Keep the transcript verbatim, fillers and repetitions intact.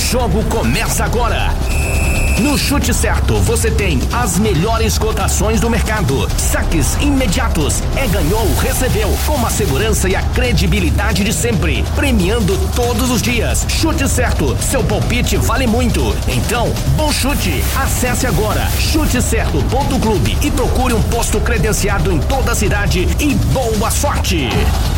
jogo começa agora. No Chute Certo, você tem as melhores cotações do mercado. Saques imediatos. É ganhou, recebeu. Com a segurança e a credibilidade de sempre. Premiando todos os dias. Chute Certo. Seu palpite vale muito. Então, bom chute. Acesse agora chute certo ponto clube e procure um posto credenciado em toda a cidade e boa sorte.